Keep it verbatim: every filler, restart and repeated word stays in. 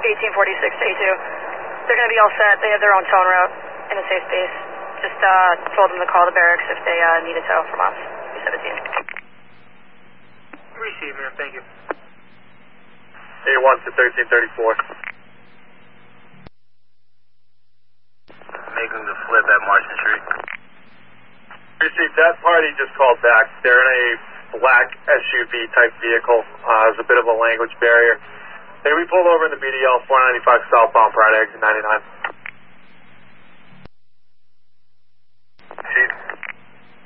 eighteen forty-six to A two. They're going to be all set. They have their own towing route in a safe space. Just uh, told them to call the barracks if they uh, need a tow from us. B seventeen. Receive, man. Thank you. A one to thirteen thirty-four. Making the flip at Martian Street. Receive, that party just called back. They're in a black S U V type vehicle. Uh, there's a bit of a language barrier. They we pulled over in the B D L four ninety-five southbound prior to exit ninety-nine.